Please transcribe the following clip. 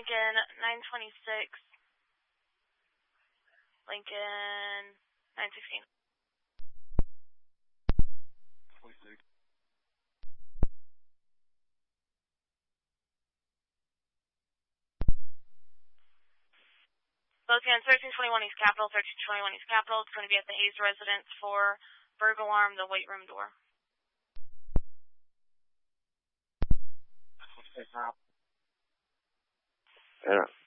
Lincoln 926. Lincoln 916. 26. Logan 1321 East Capitol, 1321 East Capitol. It's going to be at the Hayes residence for burglar alarm, the weight room door. Yeah.